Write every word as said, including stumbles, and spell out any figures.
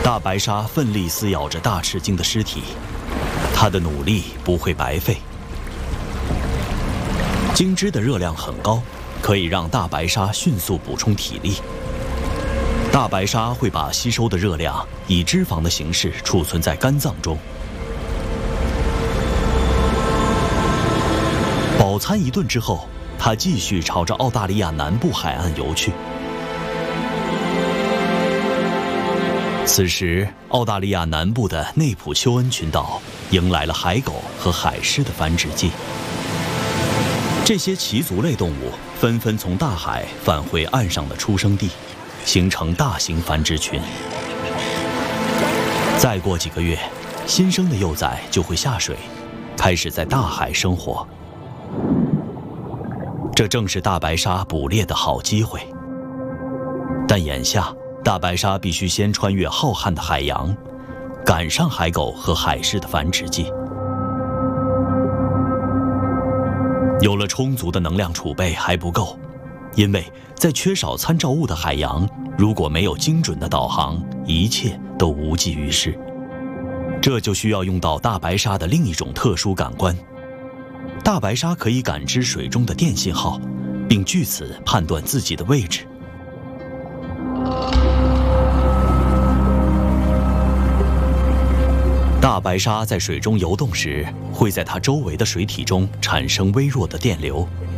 大白鲨奋力撕咬着大赤鲸的尸体，它的努力不会白费。鲸脂的热量很高，可以让大白鲨迅速补充体力。大白鲨会把吸收的热量以脂肪的形式储存在肝脏中。饱餐一顿之后，它继续朝着澳大利亚南部海岸游去。此时，澳大利亚南部的内普丘恩群岛迎来了海狗和海狮的繁殖季。这些鳍足类动物纷纷从大海返回岸上的出生地，形成大型繁殖群。再过几个月，新生的幼崽就会下水，开始在大海生活。这正是大白鲨捕猎的好机会。但眼下，大白鲨必须先穿越浩瀚的海洋，赶上海狗和海狮的繁殖季。有了充足的能量储备还不够，因为在缺少参照物的海洋，如果没有精准的导航，一切都无济于事。这就需要用到大白鲨的另一种特殊感官。大白鲨可以感知水中的电信号，并据此判断自己的位置。大白鲨在水中游动时，会在它周围的水体中产生微弱的电流，